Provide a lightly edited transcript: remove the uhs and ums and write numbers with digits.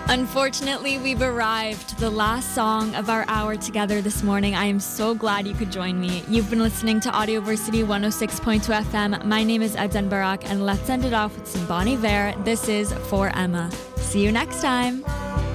Unfortunately, we've arrived to the last song of our hour together this morning. I am so glad you could join me. You've been listening to Audioversity 106.2 FM. My name is Edzan Barak, and let's end it off with some Bon Iver. This is For Emma. See you next time.